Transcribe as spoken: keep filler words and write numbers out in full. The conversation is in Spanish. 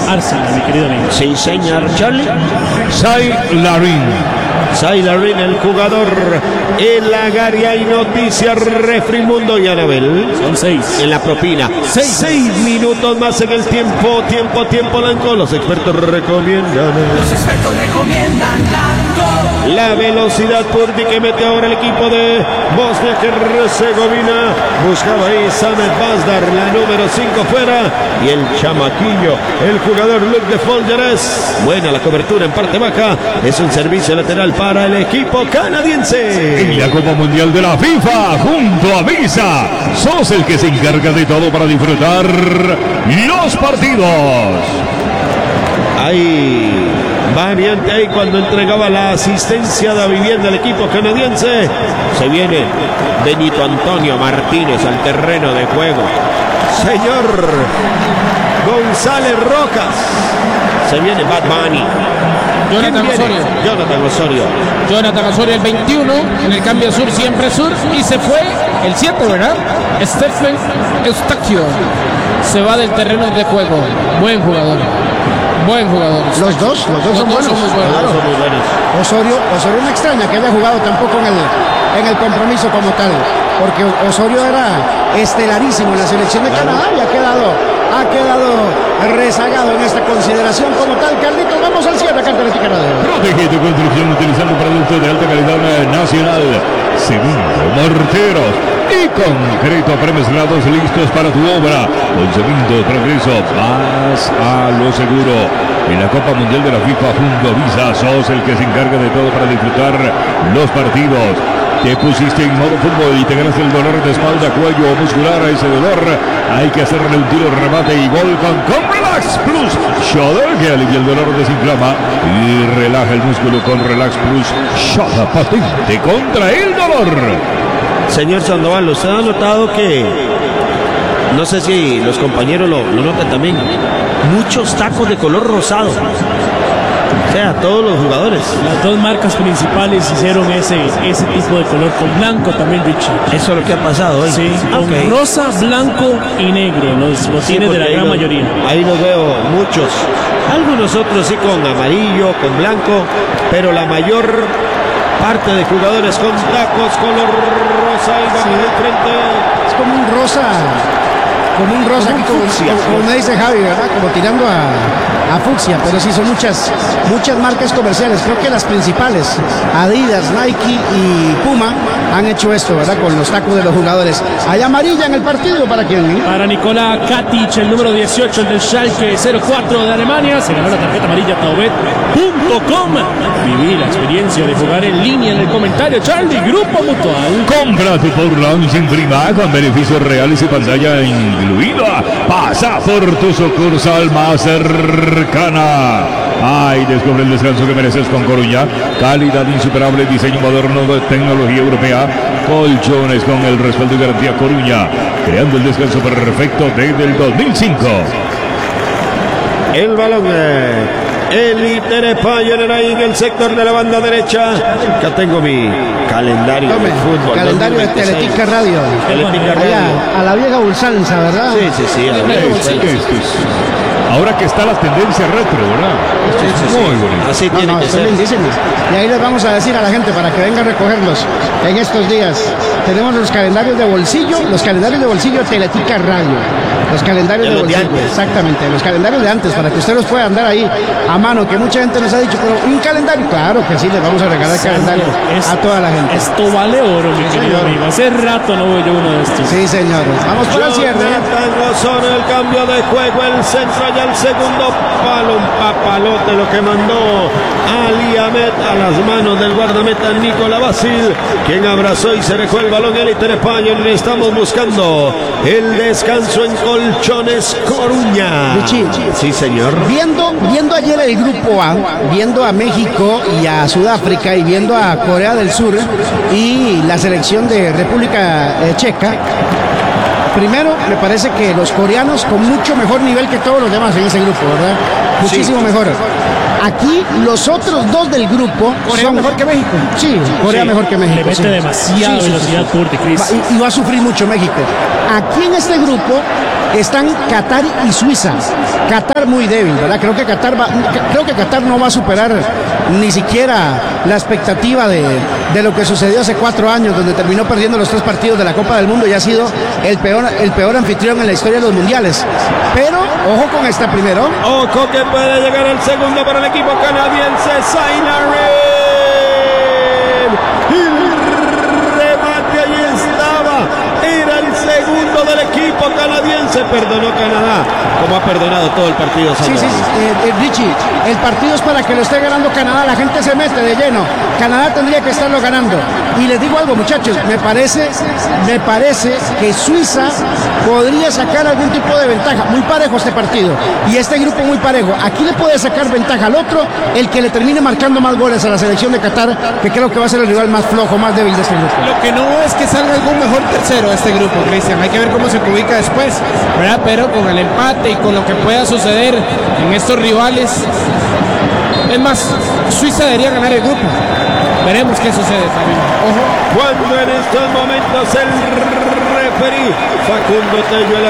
Arsenal, mi querido amigo. Sí, señor. Charlie. Sai Larin. Sai Larin, el jugador. En la Gary hay noticias. Refrimundo y Anabel. Son seis. En la propina. Seis. Seis minutos más en el tiempo. Tiempo, tiempo, Lanco. Los expertos recomiendan. Los expertos recomiendan Lanco. La velocidad Purdy que mete ahora el equipo de Bosnia Herzegovina. Buscaba ahí Samet Bazdar, la número cinco fuera. Y el chamaquillo, el jugador Luke de Folgeres. Buena la cobertura en parte baja. Es un servicio lateral para el equipo canadiense. En la Copa Mundial de la FIFA, junto a Visa, sos el que se encarga de todo para disfrutar los partidos. Ahí, variante ahí cuando entregaba la asistencia de vivienda al equipo canadiense. Se viene Benito Antonio Martínez al terreno de juego. Señor González Rojas. Se viene Bad Bunny. Jonathan Osorio. Jonathan Osorio. Jonathan Osorio el veintiuno, en el cambio sur siempre sur, y se fue el siete, ¿verdad? Stephen Eustaquio se va del terreno de juego. Buen jugador. Buen jugador. Los dos, los dos Los son dos buenos. son muy buenos. Claro, son muy buenos. Osorio, Osorio me extraña que haya jugado tampoco en el, en el compromiso como tal, porque Osorio era estelarísimo en la selección de Canadá y ha quedado, ha quedado rezagado en esta consideración como tal. Carlitos, vamos al cierre, Atlética Radio. Protege tu construcción utilizando productos de alta calidad nacional. Segundo, morteros y concreto premezclados listos para tu obra. Con Cemento Progreso, vas a lo seguro. En la Copa Mundial de la FIFA junto a Visa, sos el que se encarga de todo para disfrutar los partidos. Te pusiste en modo fútbol y te ganas el dolor de espalda, cuello o muscular. A ese dolor hay que hacerle un tiro, remate y gol con, con Relax Plus Shoulder, que alivia el dolor, desinflama y relaja el músculo con Relax Plus Shoulder, patente contra el dolor. Señor Sandoval, ¿usted ha notado que, no sé si los compañeros lo, lo notan también, muchos tacos de color rosado? O sea, todos los jugadores. Las dos marcas principales hicieron ese, ese tipo de color con blanco también, Richie. Eso es lo que ha pasado hoy. Sí, con Okay. rosa, blanco y negro, los botines Sí, de la ahí gran lo- mayoría. Ahí los veo muchos. Algunos otros sí con amarillo, con blanco, pero la mayor parte de jugadores con tacos color rosa y bajo el frente. Es como un rosa, como un rosa, Como un aquí como, fucsia, como- como sí. me dice Javi, ¿verdad? Como tirando a, a fucsia, pero sí son muchas, muchas marcas comerciales. Creo que las principales, Adidas, Nike y Puma, han hecho esto, ¿verdad? Con los tacos de los jugadores. Hay amarilla en el partido, ¿para quién? eh? Para Nikola Katic, el número dieciocho, el del Schalke cero cuatro de Alemania, se ganó la tarjeta amarilla taubet punto com. Viví la experiencia de jugar en línea en el comentario. Charlie, Grupo Mutual. Compra tu Power Lounge sin prima con beneficios reales y pantalla incluida. Pasa por tu sucursal más cercana. Ay, descubre el descanso que mereces con Coruña. Calidad insuperable, diseño moderno de tecnología europea. Colchones con el respaldo y garantía Coruña. Creando el descanso perfecto desde el dos mil cinco. El balón. eh, El Itere Pioneer ahí en el sector de la banda derecha. Acá tengo mi calendario Tome, de fútbol. calendario de dos mil veintiséis. Teletica Radio. Teletica Radio. Allá, a la vieja ulsanza, ¿verdad? Sí, sí, sí. a la vez. Esto es- esto es- Ahora que está la tendencia retro, ¿verdad? Sí, sí, sí. Muy bonito. Así No, tiene no, que son ser. lindísimos. Y ahí les vamos a decir a la gente para que venga a recogerlos en estos días. Tenemos los calendarios de bolsillo, los calendarios de bolsillo Teletica Radio. Los calendarios De de los de bolsillo. antes. Exactamente, los calendarios de antes, para que usted los pueda andar ahí a mano, que mucha gente nos ha dicho, pero un calendario, claro que sí, les vamos a regalar calendario Es- a toda la gente. Esto vale oro, mi querido señor. amigo. Hace rato no veo yo uno de estos. Sí, señores. Vamos por el cierre. Jonathan Osorio, el cambio de juego, el centro y el segundo palo, un papalote lo que mandó Ali Ahmed a las manos del guardameta Nicola Basil, quien abrazó y se dejó el balón. El Itere Pioneer. Estamos buscando el descanso en Colchones Coruña. Richie. Sí, señor. Viendo, viendo ayer el grupo A, viendo a México y a Sudáfrica y viendo a Corea del Sur y la selección de República eh, Checa, primero me parece que los coreanos con mucho mejor nivel que todos los demás en ese grupo, ¿verdad? Muchísimo mejor. Aquí los otros dos del grupo Corea son mejor que México. Sí, Corea Sí, mejor que México. Le mete sí. demasiada Sí, sí, sí, velocidad sí. Curti, Chris. Va- y, y va a sufrir mucho México. Aquí en este grupo están Qatar y Suiza. Qatar muy débil, ¿verdad? Creo que Qatar va, creo que Qatar no va a superar ni siquiera la expectativa de, de lo que sucedió hace cuatro años, donde terminó perdiendo los tres partidos de la Copa del Mundo y ha sido el peor, el peor anfitrión en la historia de los mundiales. Pero ojo con esta primero. Ojo que puede llegar el segundo para el equipo canadiense. Sainarin. El remate ahí estaba. Era el segundo del equipo canadiense. Perdonó Canadá, como ha perdonado todo el partido. Sí, sí, sí, eh, eh, Richie, el partido es para que lo esté ganando Canadá, la gente se mete de lleno. Canadá tendría que estarlo ganando. Y les digo algo, muchachos, me parece, me parece que Suiza podría sacar algún tipo de ventaja. Muy parejo este partido. Y este grupo muy parejo. Aquí le puede sacar ventaja al otro, el que le termine marcando más goles a la selección de Qatar, que creo que va a ser el rival más flojo, más débil de este grupo. Lo que no es que salga algún mejor tercero de este grupo, Cristian. Hay que ver cómo se ubica después, ¿verdad? Pero con el empate y con lo que pueda suceder en estos rivales. Es más, Suiza debería ganar el grupo. Veremos qué sucede también. Ojo. Cuando en estos momentos el referí Facundo Tello, el